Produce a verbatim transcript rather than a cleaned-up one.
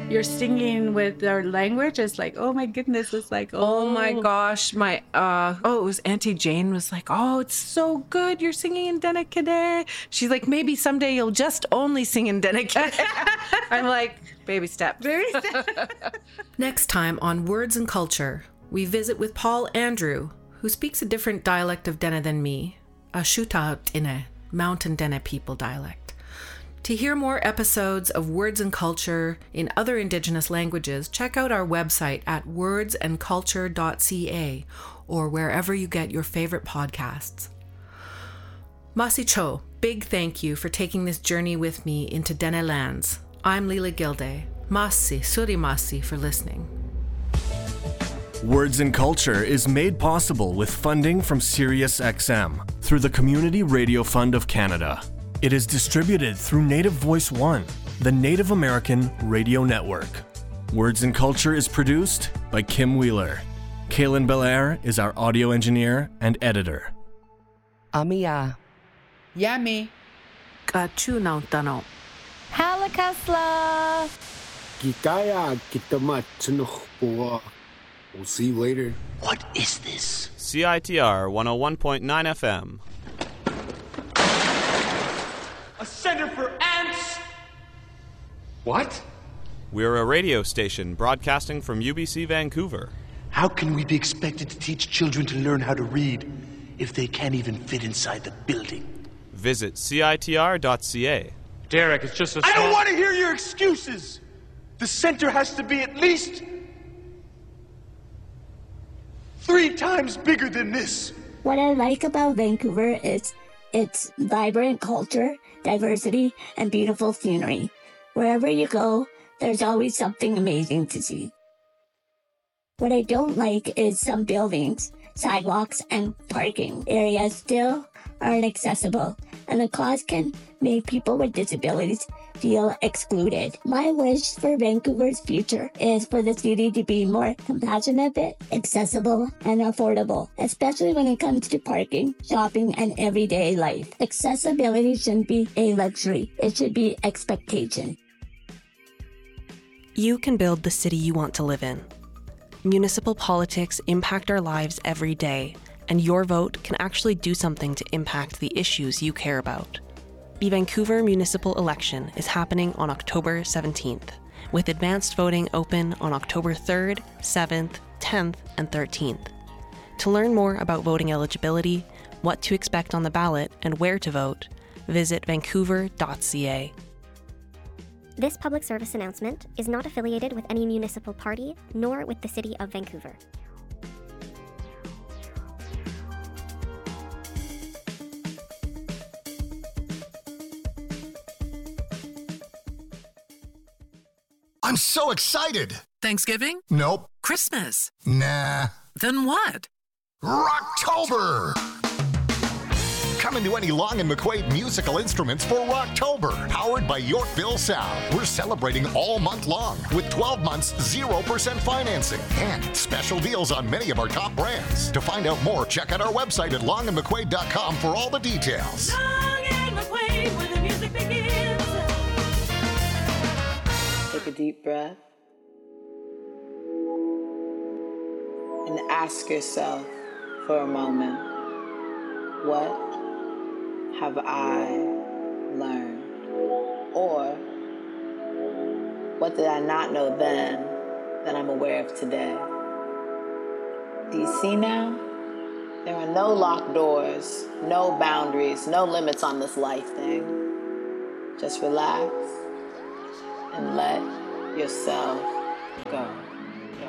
you're singing with their language. It's like, oh my goodness. It's like, oh, Oh my gosh, my, uh, oh, it was Auntie Jane was like, oh, it's so good. You're singing in Denekade. She's like, maybe someday you'll just only sing in Denekade. I'm like, baby steps. Very sad. Next time on Words and Culture, we visit with Paul Andrew, who speaks a different dialect of Dene than me, a Shuta-Dene, Mountain Dene people dialect. To hear more episodes of Words and Culture in other Indigenous languages, check out our website at words and culture dot c a or wherever you get your favorite podcasts. Masi Cho, big thank you for taking this journey with me into Dene lands. I'm Leela Gilday. Masi, suri masi for listening. Words and Culture is made possible with funding from SiriusXM through the Community Radio Fund of Canada. It is distributed through Native Voice One, the Native American radio network. Words and Culture is produced by Kim Wheeler. Kaylin Belair is our audio engineer and editor. Amiya. Yummy. Kachu Nautano. Halakasla. Gitaya Gitamat Chinuchpua. We'll see you later. What is this? C I T R one oh one point nine F M. A center for ants? What? We're a radio station broadcasting from U B C Vancouver. How can we be expected to teach children to learn how to read if they can't even fit inside the building? Visit C I T R dot C A. Derek, it's just a I small... don't want to hear your excuses! The center has to be at least three times bigger than this. What I like about Vancouver is its vibrant culture, diversity, and beautiful scenery. Wherever you go, there's always something amazing to see. What I don't like is some buildings, sidewalks, and parking areas still aren't accessible, and the cost can make people with disabilities feel excluded. My wish for Vancouver's future is for the city to be more compassionate, accessible, and affordable, especially when it comes to parking, shopping, and everyday life. Accessibility shouldn't be a luxury. It should be expectation. You can build the city you want to live in. Municipal politics impact our lives every day, and your vote can actually do something to impact the issues you care about. The Vancouver municipal election is happening on October seventeenth, with advanced voting open on October third, seventh, tenth, and thirteenth. To learn more about voting eligibility, what to expect on the ballot, and where to vote, visit vancouver dot c a. This public service announcement is not affiliated with any municipal party, nor with the City of Vancouver. I'm so excited! Thanksgiving? Nope. Christmas? Nah. Then what? Rocktober! Come into any Long and McQuaid musical instruments for Rocktober, powered by Yorkville Sound. We're celebrating all month long with twelve months, zero percent financing and special deals on many of our top brands. To find out more, check out our website at long and mcquaid dot com for all the details. Long and McQuaid, where the music begins. Take a deep breath and ask yourself for a moment, what have I learned? Or what did I not know then that I'm aware of today? Do you see now? There are no locked doors, no boundaries, no limits on this life thing. Just relax and let yourself go.